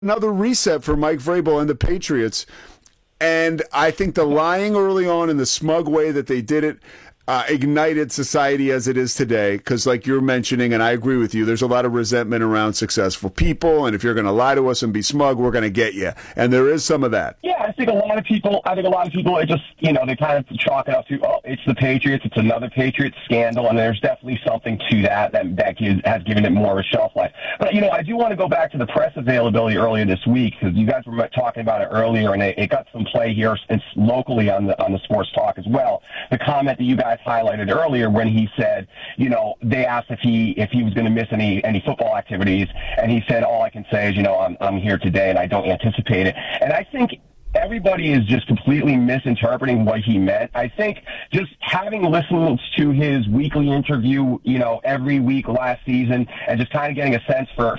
another reset for Mike Vrabel and the Patriots. And I think the lying early on in the smug way that they did it ignited society as it is today. Because like you're mentioning, and I agree with you, there's a lot of resentment around successful people. And if you're going to lie to us and be smug, we're going to get you. And there is some of that. Yeah, I think a lot of people, it just, they kind of chalk it up to, oh, it's the Patriots, it's another Patriots scandal, and there's definitely something to that has given it more of a shelf life. But, I do want to go back to the press availability earlier this week, because you guys were talking about it earlier, and it got some play here locally on the Sports Talk as well. The comment that you guys highlighted earlier when he said, they asked if he was going to miss any football activities, and he said, all I can say is, I'm here today, and I don't anticipate it. And I think everybody is just completely misinterpreting what he meant. I think just having listened to his weekly interview, every week last season, and just kind of getting a sense for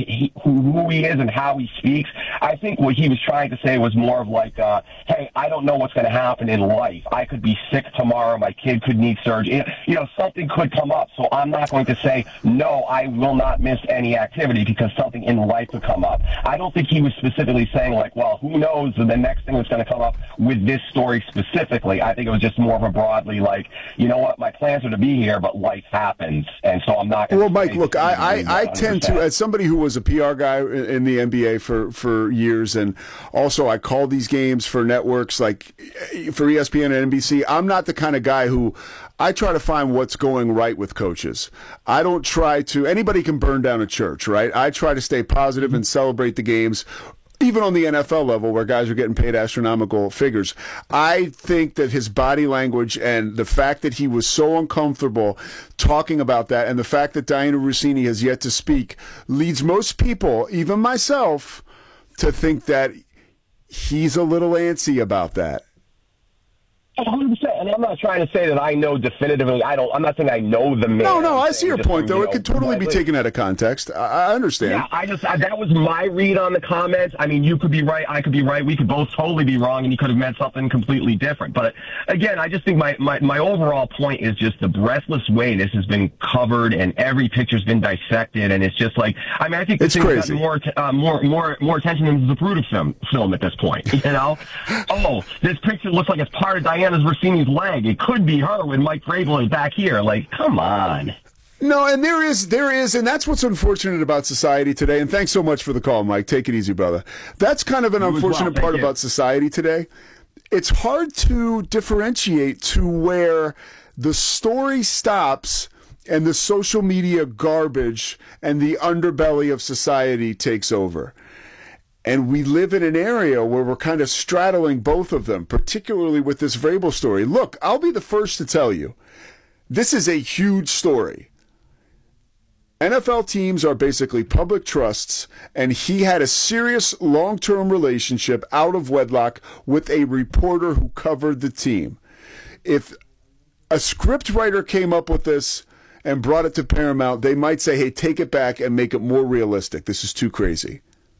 who he is and how he speaks, I think what he was trying to say was more of like, hey, I don't know what's going to happen in life. I could be sick tomorrow. My kid could need surgery. Something could come up. So I'm not going to say, no, I will not miss any activity because something in life could come up. I don't think he was specifically saying like, well, who knows the next thing that's going to come up with this story specifically. I think it was just more of a broadly like, you know what, my plans are to be here, but life happens, and so I'm not going to... Well, Mike, look, I tend to, as somebody who was a PR guy in the NBA for years, and also I call these games for networks like for ESPN and NBC, I'm not the kind of guy who... I try to find what's going right with coaches. I don't try to... Anybody can burn down a church, right? I try to stay positive and celebrate the games, even on the NFL level where guys are getting paid astronomical figures. I think that his body language and the fact that he was so uncomfortable talking about that, and the fact that Diana Rossini has yet to speak, leads most people, even myself, to think that he's a little antsy about that. 100%. And I'm not trying to say that I know definitively. I'm not saying I know the man. No, I see your point, though. It could totally be taken out of context. I understand. Yeah, that was my read on the comments. I mean, you could be right, I could be right. We could both totally be wrong, and he could have meant something completely different. But again, I just think my overall point is just the breathless way this has been covered, and every picture's been dissected, and it's just like, I think this thing's gotten more attention than the Zapruder film at this point. Oh, this picture looks like it's part of Diana Rossini's leg. It could be her when Mike Vrabel is back here. Like, come on. No, and there is, and that's what's unfortunate about society today. And thanks so much for the call, Mike. Take it easy, brother. That's kind of an unfortunate part about society today. It's hard to differentiate to where the story stops and the social media garbage and the underbelly of society takes over. And we live in an area where we're kind of straddling both of them, particularly with this Vrabel story. Look, I'll be the first to tell you, this is a huge story. NFL teams are basically public trusts, and he had a serious long-term relationship out of wedlock with a reporter who covered the team. If a script writer came up with this and brought it to Paramount, they might say, hey, take it back and make it more realistic. This is too crazy.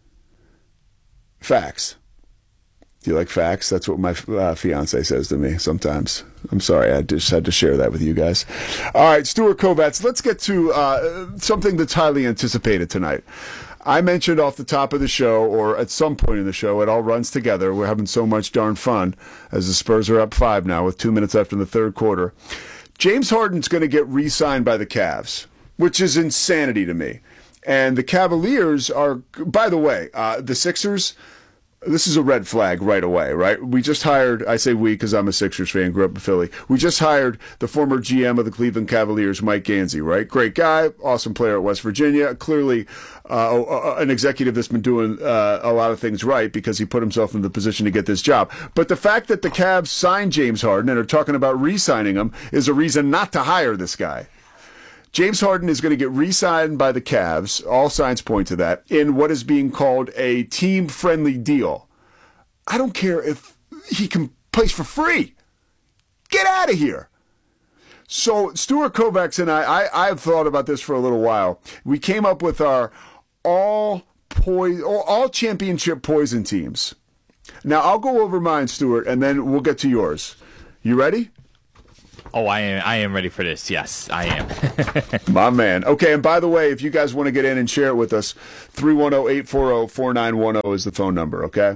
Facts. Do you like facts? That's what my fiance says to me sometimes. I'm sorry, I just had to share that with you guys. All right, Stuart Kovats, let's get to something that's highly anticipated tonight. I mentioned off the top of the show, or at some point in the show, it all runs together. We're having so much darn fun as the Spurs are up 5 now with 2 minutes left in the third quarter. James Harden's going to get re-signed by the Cavs, which is insanity to me. And the Cavaliers are, by the way, the Sixers, this is a red flag right away, right? We just hired, I say we because I'm a Sixers fan, grew up in Philly. We just hired the former GM of the Cleveland Cavaliers, Mike Gansey, right? Great guy, awesome player at West Virginia. Clearly an executive that's been doing a lot of things right because he put himself in the position to get this job. But the fact that the Cavs signed James Harden and are talking about re-signing him is a reason not to hire this guy. James Harden is going to get re-signed by the Cavs, all signs point to that, in what is being called a team-friendly deal. I don't care if he can play for free. Get out of here. So Stuart Kovacs and I've thought about this for a little while. We came up with our all championship poison teams. Now, I'll go over mine, Stuart, and then we'll get to yours. You ready? Oh, I am ready for this. Yes, I am. My man. Okay, and by the way, if you guys want to get in and share it with us, 310-840-4910 is the phone number, okay?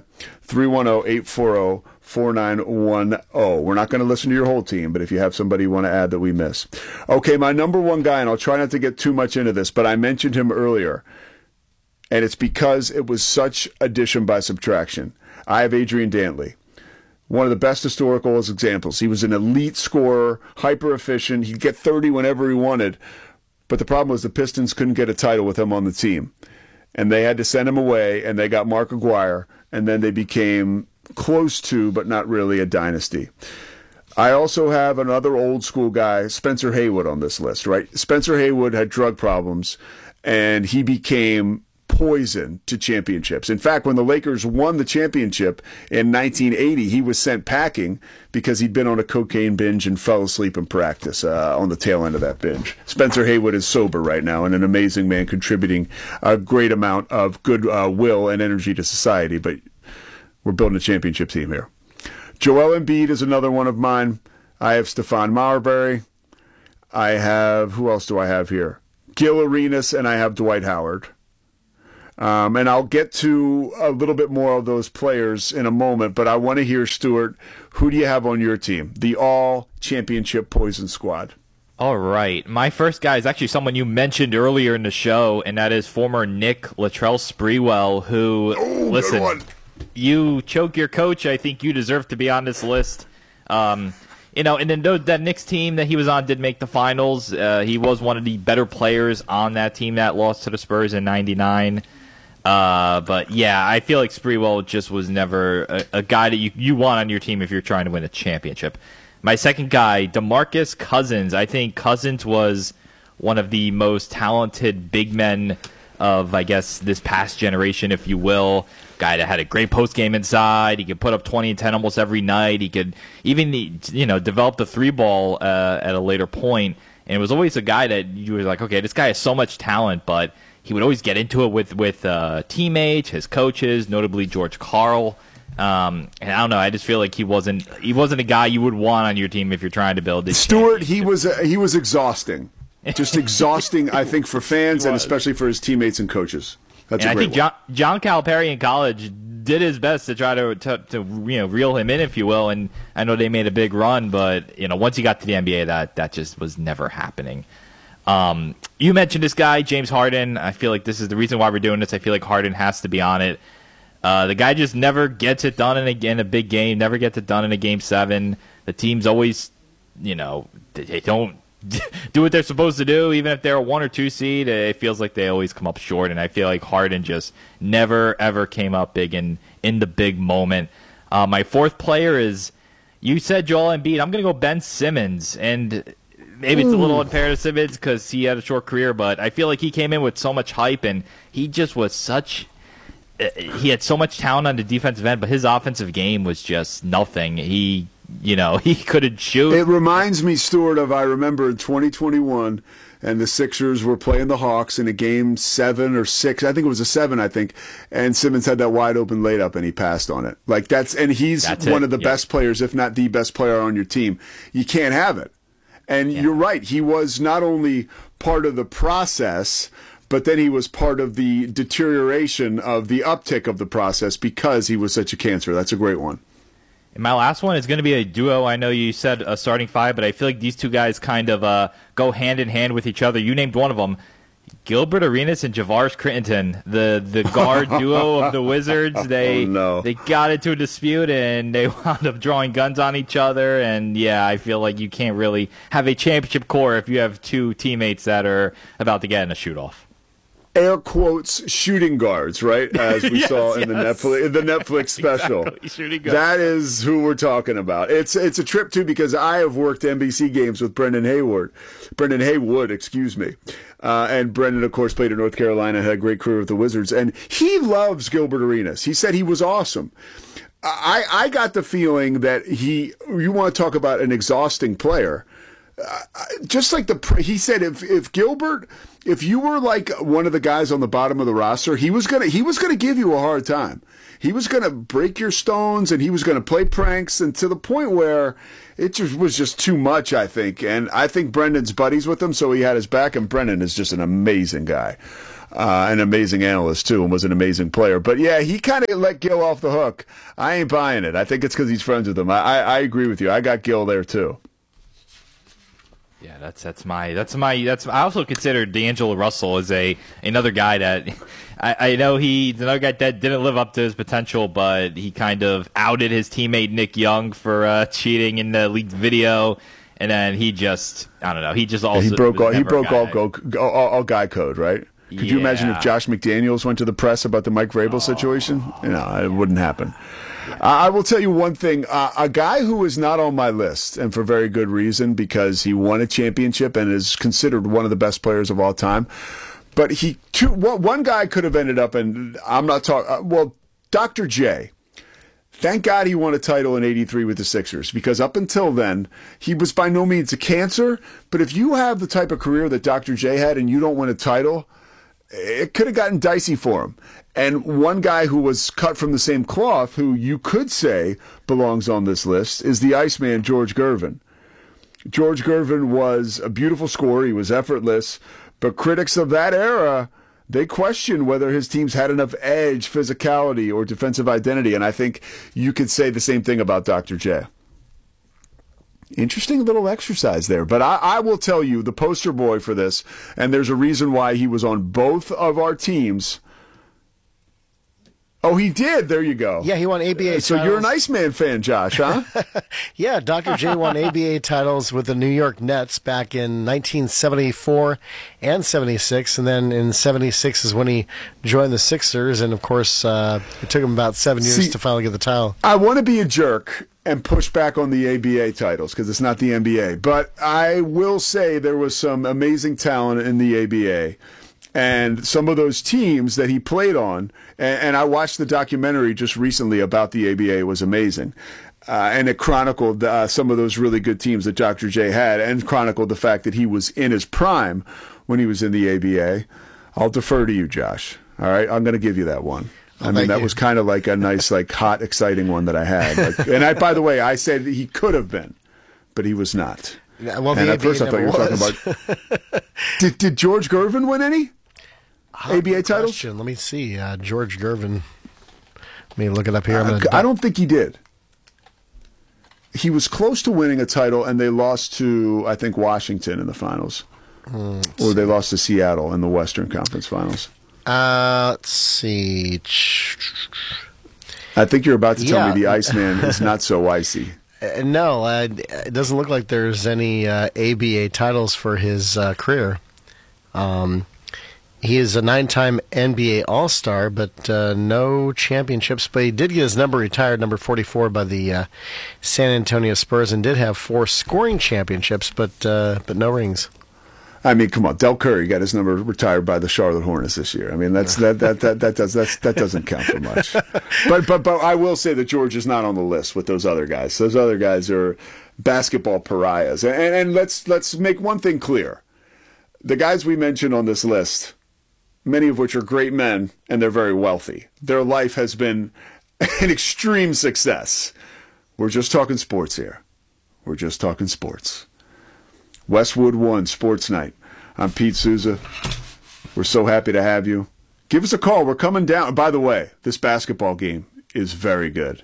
310-840-4910. We're not going to listen to your whole team, but if you have somebody you want to add that we miss. Okay, my number one guy, and I'll try not to get too much into this, but I mentioned him earlier, and it's because it was such addition by subtraction. I have Adrian Dantley. One of the best historical examples. He was an elite scorer, hyper efficient. He'd get 30 whenever he wanted. But the problem was the Pistons couldn't get a title with him on the team. And they had to send him away, and they got Mark Aguirre, and then they became close to, but not really, a dynasty. I also have another old school guy, Spencer Haywood, on this list, right? Spencer Haywood had drug problems, and he became poison to championships. In fact, when the Lakers won the championship in 1980, he was sent packing because he'd been on a cocaine binge and fell asleep in practice on the tail end of that binge. Spencer Haywood is sober right now and an amazing man, contributing a great amount of good will and energy to society, but we're building a championship team here. Joel Embiid is another one of mine. I have Stephon Marbury. I have, who else do I have here? Gil Arenas, and I have Dwight Howard. And I'll get to a little bit more of those players in a moment, but I want to hear, Stuart, who do you have on your team? The all-championship Poison Squad. All right. My first guy is actually someone you mentioned earlier in the show, and that is former Knick Latrell Sprewell, who, listen, you choke your coach. I think you deserve to be on this list. And then that Knicks team that he was on did make the finals. He was one of the better players on that team that lost to the Spurs in '99. But yeah, I feel like Sprewell just was never a guy that you want on your team if you're trying to win a championship. My second guy, DeMarcus Cousins. I think Cousins was one of the most talented big men of, I guess, this past generation, if you will. Guy that had a great post game inside. He could put up 20 and 10 almost every night. He could even, develop the three ball at a later point. And it was always a guy that you were like, okay, this guy has so much talent, but he would always get into it with teammates, his coaches, notably George Karl. And I don't know. I just feel like he wasn't a guy you would want on your team if you're trying to build this. Stuart, he was exhausting, just exhausting. I think for fans and especially for his teammates and coaches. That's and a great I think John Calipari in college did his best to try to reel him in, if you will. And I know they made a big run, but once he got to the NBA, that just was never happening. You mentioned this guy, James Harden. I feel like this is the reason why we're doing this. I feel like Harden has to be on it. The guy just never gets it done in a big game, never gets it done in a Game 7. The team's always, they don't do what they're supposed to do. Even if they're a 1 or 2 seed, it feels like they always come up short. And I feel like Harden just never, ever came up big in the big moment. My fourth player is, you said Joel Embiid. I'm going to go Ben Simmons. And maybe it's a little unfair to Simmons because he had a short career, but I feel like he came in with so much hype, and he just was he had so much talent on the defensive end, but his offensive game was just nothing. He couldn't shoot. It reminds me, Stuart, I remember in 2021, and the Sixers were playing the Hawks in a Game 7 or 6. I think it was a 7, and Simmons had that wide open layup, and he passed on it. He's one of the best players, if not the best player on your team. You can't have it. And you're right. He was not only part of the process, but then he was part of the deterioration of the uptick of the process because he was such a cancer. That's a great one. And my last one is going to be a duo. I know you said a starting 5, but I feel like these two guys kind of go hand in hand with each other. You named one of them. Gilbert Arenas and Javaris Crittenton, the guard duo of the Wizards. They got into a dispute and they wound up drawing guns on each other. And yeah, I feel like you can't really have a championship core if you have two teammates that are about to get in a shoot-off. Air quotes shooting guards, right? As we saw in the Netflix special. Exactly, shooting guards. That is who we're talking about. It's a trip too because I have worked NBC games with Brendan Haywood, excuse me. And Brendan, of course, played at North Carolina, had a great career with the Wizards, and he loves Gilbert Arenas. He said he was awesome. I got the feeling that you want to talk about an exhausting player. just like he said, if Gilbert, if you were like one of the guys on the bottom of the roster, he was gonna give you a hard time. He was gonna break your stones, and he was gonna play pranks, and to the point where it just was just too much, I think. And I think Brendan's buddies with him, so he had his back. And Brendan is just an amazing guy, an amazing analyst too, and was an amazing player. But yeah, he kind of let Gil off the hook. I ain't buying it. I think it's because he's friends with him. I agree with you. I got Gil there too. Yeah, that's my. I also consider D'Angelo Russell as another guy that I know he's another guy that didn't live up to his potential, but he kind of outed his teammate Nick Young for cheating in the leaked video, and then he just also he broke all guy code, right? Could you imagine if Josh McDaniels went to the press about the Mike Vrabel situation? No, it wouldn't happen. I will tell you one thing. A guy who is not on my list, and for very good reason, because he won a championship and is considered one of the best players of all time. But one guy could have ended up, and I'm not talking, Dr. J. Thank God he won a title in '83 with the Sixers, because up until then, he was by no means a cancer. But if you have the type of career that Dr. J had and you don't win a title, it could have gotten dicey for him. And one guy who was cut from the same cloth, who you could say belongs on this list, is the Iceman, George Gervin. George Gervin was a beautiful scorer. He was effortless. But critics of that era, they questioned whether his teams had enough edge, physicality, or defensive identity. And I think you could say the same thing about Dr. J. Interesting little exercise there. But I will tell you, the poster boy for this, and there's a reason why he was on both of our teams. Oh, he did. There you go. Yeah, he won ABA titles. So you're an Iceman fan, Josh, huh? Yeah, Dr. J won ABA titles with the New York Nets back in 1974 and 76. And then in 76 is when he joined the Sixers. And, of course, it took him about 7 years to finally get the title. I want to be a jerk and push back on the ABA titles because it's not the NBA. But I will say there was some amazing talent in the ABA. And some of those teams that he played on, and I watched the documentary just recently about the ABA, was amazing. And it chronicled some of those really good teams that Dr. J had, and chronicled the fact that he was in his prime when he was in the ABA. I'll defer to you, Josh. All right? I'm going to give you that one. I mean, that was kind of like a nice, like, hot, exciting one that I had. By the way, I said he could have been, but he was not. Yeah, well, and at first I thought you were talking about... Did George Gervin win any ABA titles? Question. Let me see. George Gervin. Let me look it up here. I don't think he did. He was close to winning a title, and they lost to, I think, Washington in the finals. Or they lost to Seattle in the Western Conference Finals. Let's see. I think you're about to tell me the Iceman is not so icy. No, it doesn't look like there's any ABA titles for his career. He is a 9-time NBA All-Star, but no championships. But he did get his number retired, number 44, by the San Antonio Spurs, and did have 4 scoring championships, but no rings. I mean, come on, Del Curry got his number retired by the Charlotte Hornets this year. I mean, that doesn't count for much. But I will say that George is not on the list with those other guys. Those other guys are basketball pariahs. And let's make one thing clear: the guys we mentioned on this list, many of which are great men, and they're very wealthy. Their life has been an extreme success. We're just talking sports here. We're just talking sports. Westwood One Sports Night. I'm Pete Souza. We're so happy to have you. Give us a call. We're coming down. By the way, this basketball game is very good.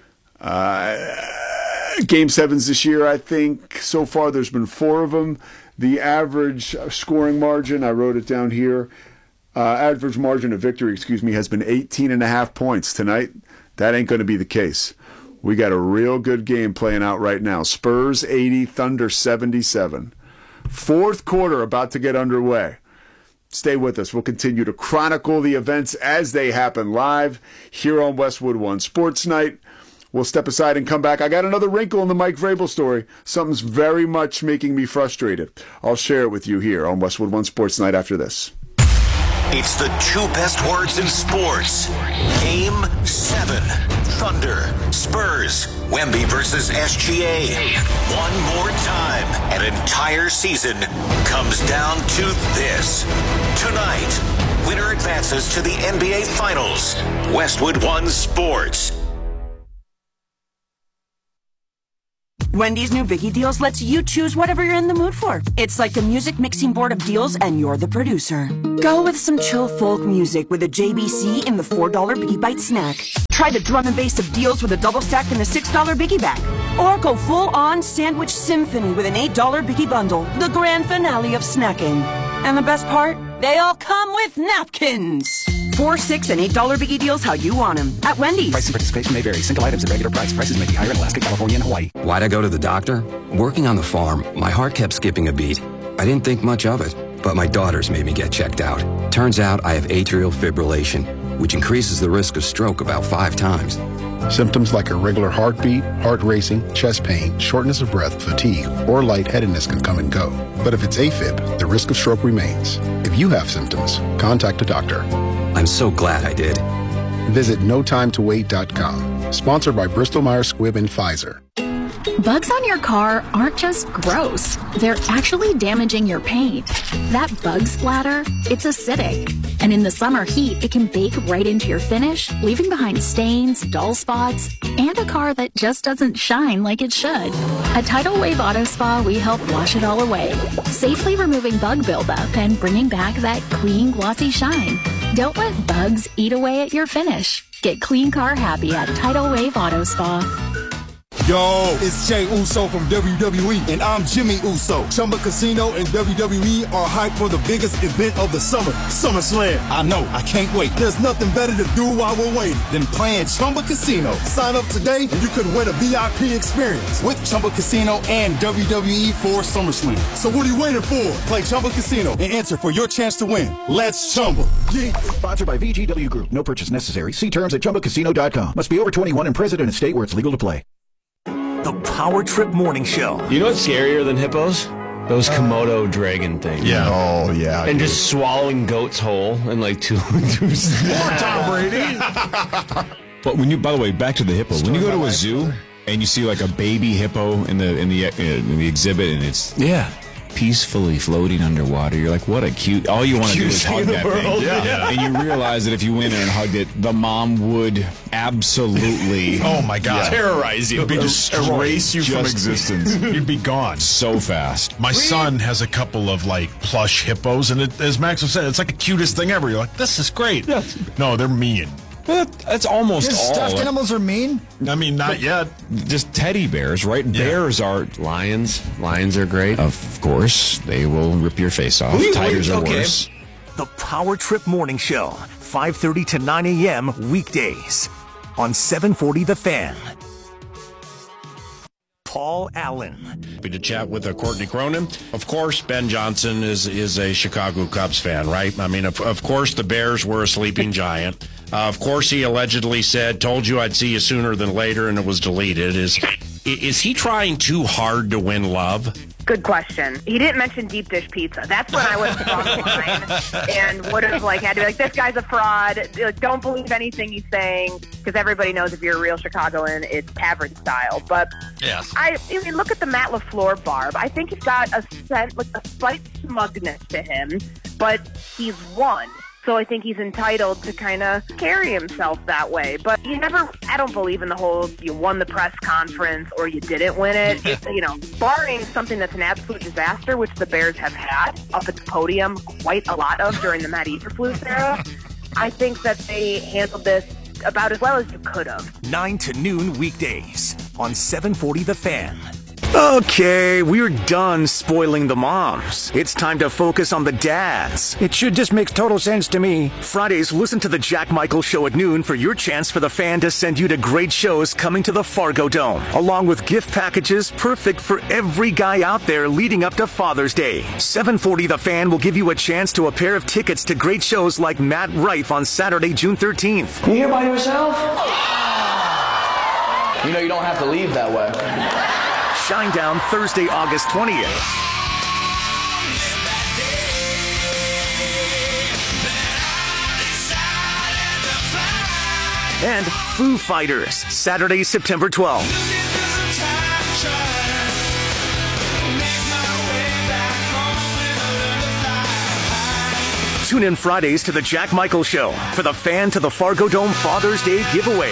Game 7s this year, I think. So far, there's been 4 of them. The average scoring margin, I wrote it down here. Average margin of victory, has been 18.5 points tonight. That ain't going to be the case. We got a real good game playing out right now. Spurs 80, Thunder 77. Fourth quarter about to get underway. Stay with us. We'll continue to chronicle the events as they happen live here on Westwood One Sports Night. We'll step aside and come back. I got another wrinkle in the Mike Vrabel story. Something's very much making me frustrated. I'll share it with you here on Westwood One Sports Night after this. It's the 2 best words in sports. Game 7. Thunder, Spurs, Wemby versus SGA. One more time, an entire season comes down to this. Tonight, winner advances to the NBA Finals. Westwood One Sports. Wendy's new Biggie Deals lets you choose whatever you're in the mood for. It's like a music mixing board of deals, and you're the producer. Go with some chill folk music with a JBC in the $4 Biggie Bite snack. Try the drum and bass of deals with a double stack in the $6 Biggie bag. Or go full-on sandwich symphony with an $8 Biggie bundle, the grand finale of snacking. And the best part? They all come with napkins. $4, $6, and $8 Biggie Deals how you want them. At Wendy's. Price and participation may vary. Single items at regular price. Prices may be higher in Alaska, California, and Hawaii. Why'd I go to the doctor? Working on the farm, my heart kept skipping a beat. I didn't think much of it, but my daughters made me get checked out. Turns out I have atrial fibrillation, which increases the risk of stroke about 5 times. Symptoms like irregular heartbeat, heart racing, chest pain, shortness of breath, fatigue, or lightheadedness can come and go. But if it's AFib, the risk of stroke remains. If you have symptoms, contact a doctor. I'm so glad I did. Visit notimetowait.com. Sponsored by Bristol Myers Squibb and Pfizer. Bugs on your car aren't just gross. They're actually damaging your paint. That bug splatter, it's acidic. And in the summer heat, it can bake right into your finish, leaving behind stains, dull spots, and a car that just doesn't shine like it should. At Tidal Wave Auto Spa, we help wash it all away, safely removing bug buildup and bringing back that clean, glossy shine. Don't let bugs eat away at your finish. Get clean car happy at Tidal Wave Auto Spa. Yo, it's Jay Uso from WWE, and I'm Jimmy Uso. Chumba Casino and WWE are hyped for the biggest event of the summer, SummerSlam. I know, I can't wait. There's nothing better to do while we're waiting than playing Chumba Casino. Sign up today and you could win a VIP experience with Chumba Casino and WWE for SummerSlam. So what are you waiting for? Play Chumba Casino and enter for your chance to win. Let's Chumba. Yeah. Sponsored by VGW Group. No purchase necessary. See terms at ChumbaCasino.com. Must be over 21 and present in a state where it's legal to play. The Power Trip Morning Show. You know what's scarier than hippos? Those Komodo dragon things. Yeah. Oh, yeah. And just swallowing goats whole in like two Tom Brady. But when you, by the way, back to the hippo. When you go to a zoo and you see like a baby hippo in the exhibit, and it's peacefully floating underwater, you're like, what a cute. All you want to do is hug that thing. Yeah. And you realize that if you went in and hugged it, the mom would absolutely oh my god, terrorize you. It'd be just erase you from existence. You'd be gone so fast. My son has a couple of like plush hippos, and as Max was saying, it's like the cutest thing ever. You're like, this is great. Yeah. No, they're mean. Well, that's almost all. Stuffed animals are mean? I mean, not yet. Just teddy bears, right? Yeah. Bears are lions. Lions are great. Of course, they will rip your face off. Tigers are worse. The Power Trip Morning Show, 5:30 to 9 a.m. weekdays on 740 The Fan. Paul Allen. Happy to chat with Courtney Cronin. Of course, Ben Johnson is a Chicago Cubs fan, right? I mean, of course, the Bears were a sleeping giant. Of course, he allegedly said, "Told you I'd see you sooner than later," and it was deleted. Is he trying too hard to win love? Good question. He didn't mention deep dish pizza. That's when I would have drawn the line and would have had to be like, this guy's a fraud. Don't believe anything he's saying, because everybody knows if you're a real Chicagoan, it's tavern style. But yes. I mean, look at the Matt LaFleur barb. I think he's got a slight smugness to him, but he's won. So I think he's entitled to kind of carry himself that way. But I don't believe in the whole you won the press conference or you didn't win it. Barring something that's an absolute disaster, which the Bears have had up at the podium quite a lot of during the Matt Eberflus era, I think that they handled this about as well as you could have. 9 to noon weekdays on 740 The Fan. Okay, we're done spoiling the moms. It's time to focus on the dads. It should just make total sense to me. Fridays, listen to the Jack Michael Show at noon for your chance for the Fan to send you to great shows coming to the Fargo Dome, along with gift packages perfect for every guy out there leading up to Father's Day. 740 The Fan will give you a chance to a pair of tickets to great shows like Matt Rife on Saturday, June 13th. You here by yourself? You know you don't have to leave that way. Shinedown Thursday, August 20th. And Foo Fighters, Saturday, September 12th. Tune in Fridays to the Jack Michael Show for the Fan to the Fargo Dome Father's Day giveaway.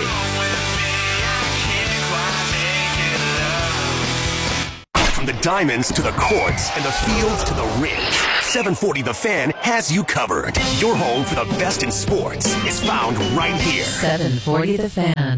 From the diamonds to the courts and the fields to the rings, 740 The Fan has you covered. Your home for the best in sports is found right here. 740 The Fan.